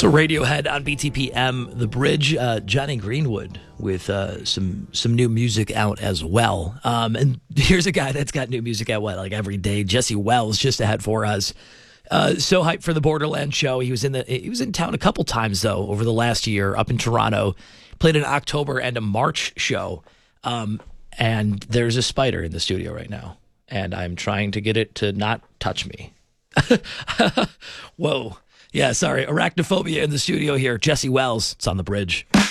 So Radiohead on BTPM, The Bridge, Johnny Greenwood with some new music out as well. And here's a guy that's got new music out like every day. Jesse Wells just ahead for us. So hyped for the Borderland show. He was in town a couple times though over the last year up in Toronto. Played an October and a March show. And there's a spider in the studio right now, and I'm trying to get it to not touch me. Whoa. Yeah, sorry. Arachnophobia in the studio here. Jesse Wells. It's on The Bridge.